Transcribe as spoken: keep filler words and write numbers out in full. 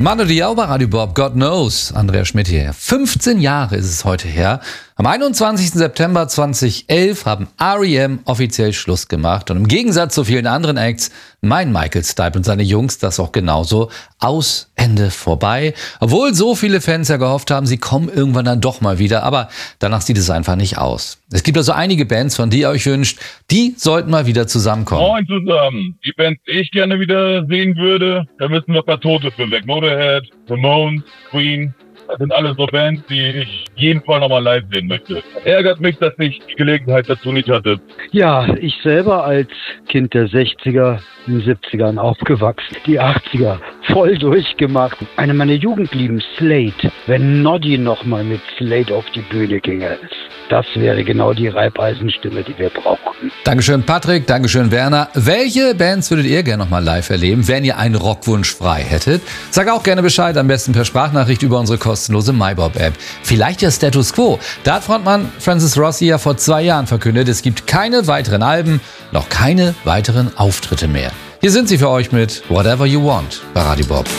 Manu Diao bei Radio Bob, God knows. Andrea Schmidt hier. fünfzehn Jahre ist es heute her. Am einundzwanzigsten September zweitausendelf haben R E M offiziell Schluss gemacht. Und im Gegensatz zu vielen anderen Acts meinen Michael Stipe und seine Jungs das auch genauso. Aus, Ende, vorbei. Obwohl so viele Fans ja gehofft haben, sie kommen irgendwann dann doch mal wieder. Aber danach sieht es einfach nicht aus. Es gibt also einige Bands, von die ihr euch wünscht, die sollten mal wieder zusammenkommen. Moin zusammen. Die Bands, die ich gerne wieder sehen würde, da müssen wir ein paar Tote für weg. Motorhead, Ramones, Queen. Das sind alles so Bands, die ich jeden Fall nochmal live sehen möchte. Ärgert mich, dass ich die Gelegenheit dazu nicht hatte. Ja, ich selber als Kind der sechziger, in den siebzigern aufgewachsen, die achtziger voll durchgemacht. Eine meiner Jugendlieben, Slade. Wenn Noddy nochmal mit Slade auf die Bühne ginge, das wäre genau die Reibeisenstimme, die wir brauchen. Dankeschön Patrick, Dankeschön Werner. Welche Bands würdet ihr gerne nochmal live erleben, wenn ihr einen Rockwunsch frei hättet? Sag auch gerne Bescheid, am besten per Sprachnachricht über unsere kostenlose MyBob-App. Vielleicht ja Status Quo. Da hat Frontmann Francis Rossi ja vor zwei Jahren verkündet, es gibt keine weiteren Alben, noch keine weiteren Auftritte mehr. Hier sind sie für euch mit Whatever You Want bei Radio Bob.